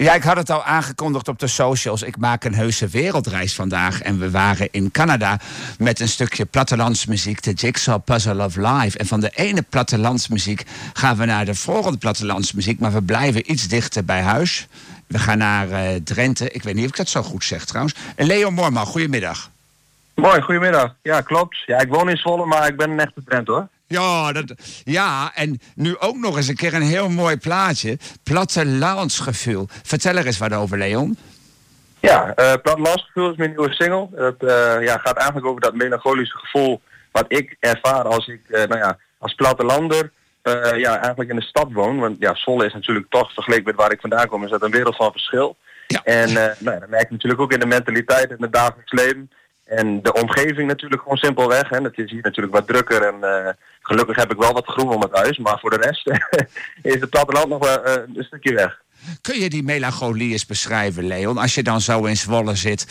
Ja, ik had het al aangekondigd op de socials. Ik maak een heuse wereldreis vandaag. En we waren in Canada met een stukje plattelandsmuziek. De Jigsaw Puzzle of Life. En van de ene plattelandsmuziek gaan we naar de volgende plattelandsmuziek. Maar we blijven iets dichter bij huis. We gaan naar Drenthe. Ik weet niet of ik dat zo goed zeg trouwens. Leo Moorman, goedemiddag. Mooi, goedemiddag. Ja, klopt. Ja, ik woon in Zwolle, maar ik ben een echte Drent, hoor. Ja, en nu ook nog eens een keer een heel mooi plaatje. Plattelandsgevoel. Vertel er eens wat over, Leon. Ja, Plattelandsgevoel is mijn nieuwe single. Het gaat eigenlijk over dat melancholische gevoel wat ik ervaar als ik, als plattelander eigenlijk in de stad woon. Want ja, Zwolle is natuurlijk toch, vergeleken met waar ik vandaan kom, is dat een wereld van verschil. Ja. En dat merk je natuurlijk ook in de mentaliteit en het dagelijks leven. En de omgeving natuurlijk gewoon simpelweg. Hè. Het is hier natuurlijk wat drukker en gelukkig heb ik wel wat groen om het huis. Maar voor de rest is het platteland nog een stukje weg. Kun je die melancholie eens beschrijven, Leon? Als je dan zo in Zwolle zit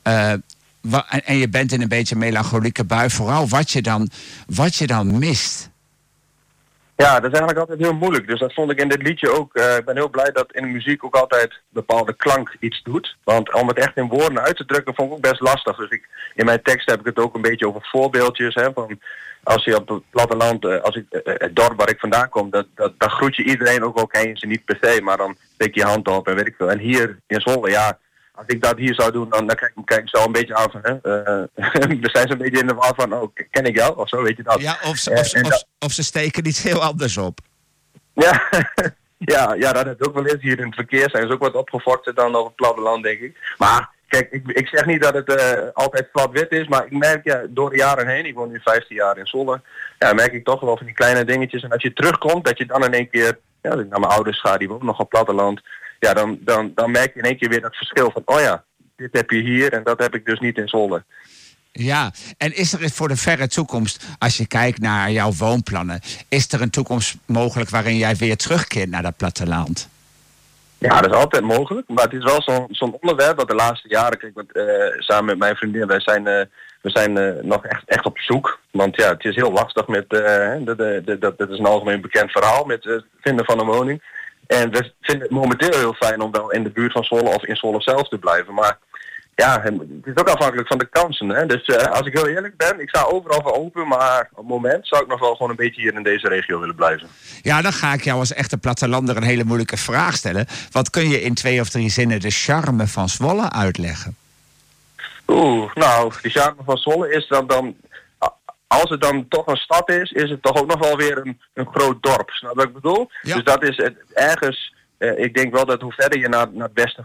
en je bent in een beetje een melancholieke bui. Vooral wat je dan mist. Ja, dat is eigenlijk altijd heel moeilijk. Dus dat vond ik in dit liedje ook. Ik ben heel blij dat in de muziek ook altijd bepaalde klank iets doet. Want om het echt in woorden uit te drukken vond ik ook best lastig. Dus in mijn tekst heb ik het ook een beetje over voorbeeldjes. Hè, van als je op het platteland, het dorp waar ik vandaan kom, dan groet je iedereen ook eens. Niet per se, maar dan steek je hand op en weet ik veel. En hier in Zwolle, ja, als ik dat hier zou doen, dan kijk ik zo een beetje aan van, we zijn zo'n beetje in de war van, oh, ken ik jou? Of zo, weet je dat. Ja, of ze steken iets heel anders op. Ja, ja, dat is ook wel eens. Hier in het verkeer zijn ze ook wat opgefokter dan op het platteland, denk ik. Maar kijk, ik zeg niet dat het altijd zwart-wit is, maar ik merk door de jaren heen, ik woon nu 15 jaar in Zwolle, merk ik toch wel van die kleine dingetjes. En als je terugkomt, dat je dan in één keer, als ik naar mijn ouders ga, die wonen nog op platteland, ja, dan merk je in één keer weer dat verschil van, oh ja, dit heb je hier en dat heb ik dus niet in Zwolle. Ja, en is er voor de verre toekomst, als je kijkt naar jouw woonplannen, is er een toekomst mogelijk waarin jij weer terugkeert naar dat platteland? Ja, dat is altijd mogelijk, maar het is wel zo'n onderwerp dat de laatste jaren, kijk, samen met mijn vriendin, we zijn nog echt op zoek. Want ja, het is heel lastig met, dat is een algemeen bekend verhaal, met het vinden van een woning. En we vinden het momenteel heel fijn om wel in de buurt van Zwolle of in Zwolle zelf te blijven. Maar ja, het is ook afhankelijk van de kansen. Hè? Dus als ik heel eerlijk ben, ik sta overal voor open. Maar op het moment zou ik nog wel gewoon een beetje hier in deze regio willen blijven. Ja, dan ga ik jou als echte plattelander een hele moeilijke vraag stellen. Wat kun je in 2 of 3 zinnen de charme van Zwolle uitleggen? Nou, de charme van Zwolle is dat dan, als het dan toch een stad is het toch ook nog wel weer een groot dorp. Snap wat ik bedoel? Ja. Dus dat is ergens, ik denk wel dat hoe verder je naar het westen